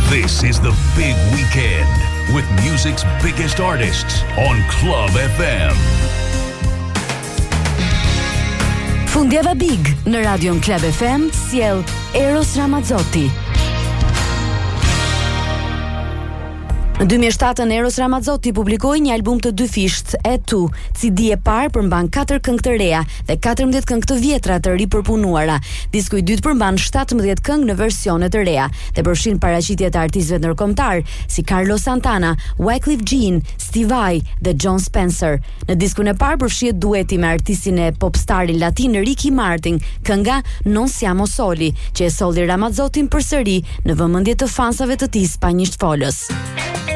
This is the big weekend with music's biggest artists on Club FM. Fundjava Big në Radion Club FM sjell Eros Ramazzotti. Në 2007 Eros Ramazzotti publikoi një album të dyfisht, E2, CD e parë përmban 4 këngë të reja dhe 14 këngë të vjetra të ripërpunuara. Disku i dytë përmban 17 këngë në versione të reja dhe përfshin paraqitje të artistëve ndërkombëtar si Carlos Santana, Wyclef Jean, Steve Vai dhe John Spencer. Në diskun e parë përfshihet dueti me artistin e popstarin latin Ricky Martin, kënga Non Siamo Soli, që e solli Ramazzottin përsëri në vëmendje të fansave të tij spanjisht folës.